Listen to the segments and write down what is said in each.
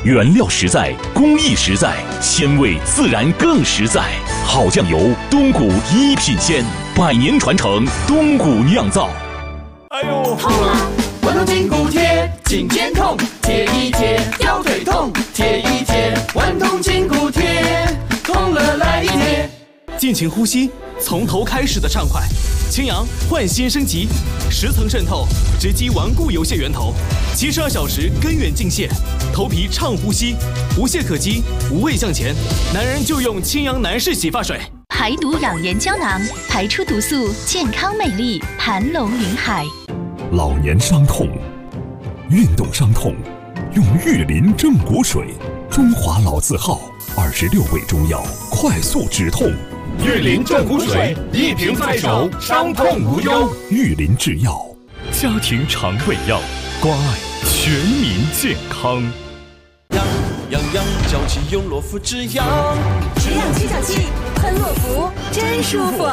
原料实在，工艺实在，鲜味自然更实在。好酱油，东谷一品鲜，100年传承，东谷酿造。 哎呦， 痛啊！顽童筋骨贴，颈肩痛，贴一贴；腰腿痛，贴一贴。顽童筋骨贴，痛了来一贴。 尽情呼吸，从头开始的畅快。青阳焕新升级，10层渗透，直击顽固油屑源头，72小时根源净卸，头皮畅呼吸，无懈可击，无畏向前。男人就用青阳男士洗发水， 排毒养颜胶囊，排出毒素，健康美丽，盘龙云海。 老年伤痛，运动伤痛，用玉林正骨水，中华老字号，26味中药，快速止痛。 玉林正骨水，一瓶在手，伤痛无忧。 玉林制药，家庭肠胃药，关爱全民健康。 养，脚气用洛夫止痒， 止痒清小气，喷洛夫真舒服。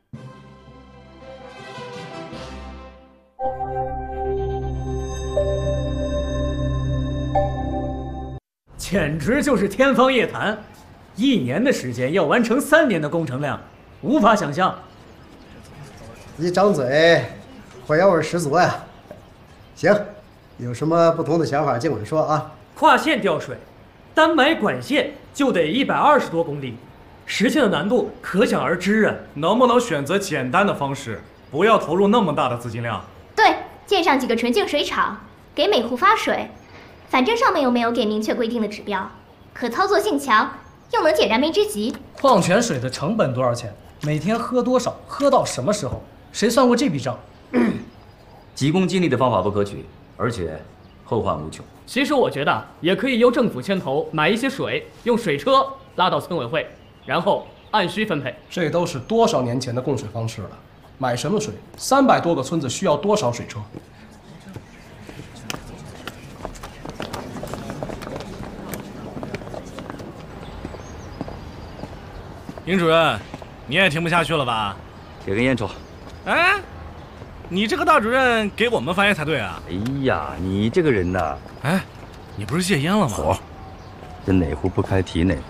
简直就是天方夜谭！1年的时间要完成3年的工程量，无法想象。 一张嘴，火药味十足呀！行，有什么不同的想法尽管说啊。 跨线吊水，单买管线就得120多公里，实现的难度可想而知啊！ 能不能选择简单的方式，不要投入那么大的资金量？ 对，建上几个纯净水厂，给每户发水。反正上面又没有给明确规定的指标，可操作性强，又能解燃眉之急。 矿泉水的成本多少钱？每天喝多少？喝到什么时候？谁算过这笔账？ 急功近利的方法不可取，而且后患无穷。 其实我觉得也可以由政府牵头买一些水，用水车拉到村委会，然后按需分配。 这都是多少年前的供水方式了？买什么水？300多个村子需要多少水车？ 尹主任，你也听不下去了吧？ 给根烟抽。 哎，你这个大主任给我们发言才对啊！ 哎呀，你这个人呐， 哎，你不是戒烟了吗？ 火，这哪壶不开提哪壶。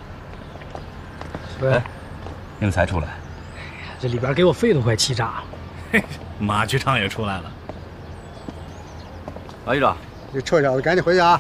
对， 应才出来。 这里边给我肺都快气炸了。 嘿，马局长也出来了。 马局长， 这臭小子赶紧回去啊！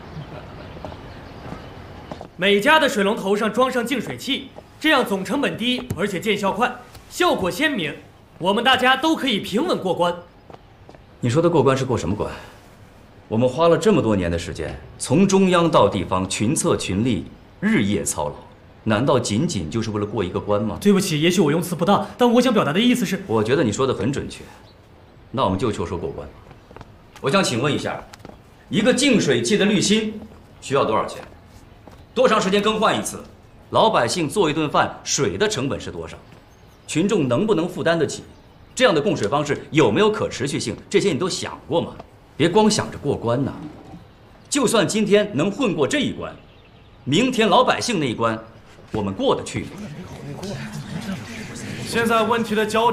每家的水龙头上装上净水器，这样总成本低，而且见效快，效果鲜明，我们大家都可以平稳过关。 你说的过关是过什么关？我们花了这么多年的时间，从中央到地方，群策群力，日夜操劳，难道仅仅就是为了过一个关吗？ 对不起，也许我用词不当，但我想表达的意思是…… 我觉得你说的很准确。那我们就说过关。我想请问一下，一个净水器的滤芯需要多少钱？多长时间更换一次？老百姓做一顿饭水的成本是多少？群众能不能负担得起？这样的供水方式有没有可持续性？这些你都想过吗？别光想着过关呐！就算今天能混过这一关，明天老百姓那一关，我们过得去吗？ 现在问题的焦点